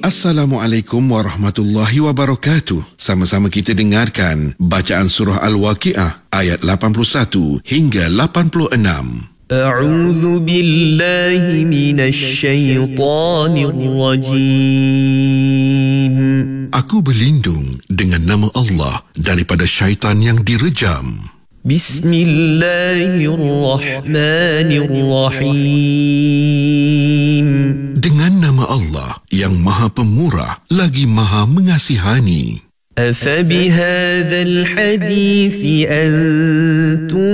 Assalamualaikum warahmatullahi wabarakatuh. Sama-sama kita dengarkan bacaan surah Al-Waqi'ah ayat 81 hingga 86. A'udzu billahi minasy syaithanir rajim. Aku berlindung dengan nama Allah daripada syaitan yang direjam. Bismillahirrahmanirrahim. Dengan nama Allah yang Maha Pemurah lagi Maha Mengasihani. Afabihadzal hadithi antum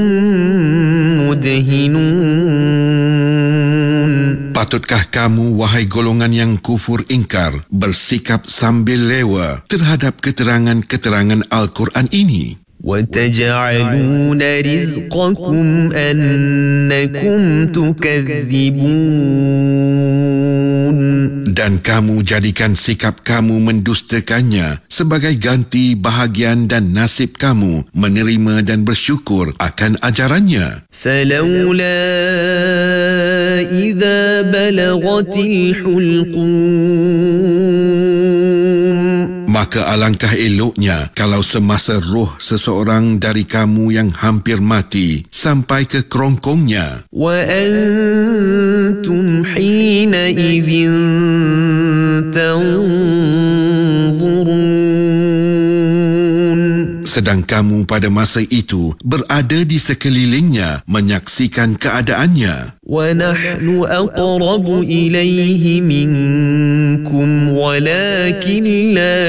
mudhinun. Patutkah kamu, wahai golongan yang kufur ingkar, bersikap sambil lewa terhadap keterangan-keterangan Al-Quran ini? وَتَجْعَلُونَ رِزْقَكُمْ أَنَّكُمْ تُكَذِّبُونَ. Dan kamu jadikan sikap kamu mendustakannya sebagai ganti bahagian dan nasib kamu menerima dan bersyukur akan ajarannya. فَلَوْلَا إِذَا بَلَغَتِ الْحُلْقُومَ. Maka alangkah eloknya kalau semasa roh seseorang dari kamu yang hampir mati sampai ke kerongkongnya. وَأَنْتُمْ حِينَئِذٍ تَنْظُرُونَ. Sedang kamu pada masa itu berada di sekelilingnya menyaksikan keadaannya. وَنَحْنُ أَقْرَبُ إِلَيْهِ مِنْكُمْ وَلَكِنْ لَا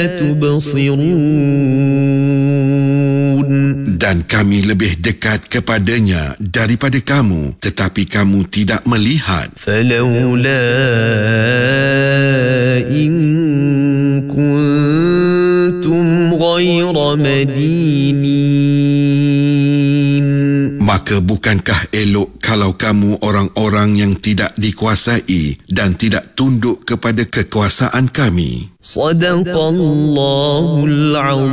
تُبْصِرُونَ. Dan kami lebih dekat kepadanya daripada kamu, tetapi kamu tidak melihat. فَلَوْلَا إِن كُنْتُمْ غَيْرَ مَدِينِينَ. Maka bukankah elok kalau kamu orang-orang yang tidak dikuasai dan tidak tunduk kepada kekuasaan kami? Sadaqallahul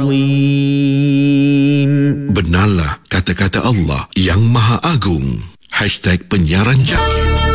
Azim. Benarlah kata-kata Allah yang Maha Agung. #penyiaran Jaki.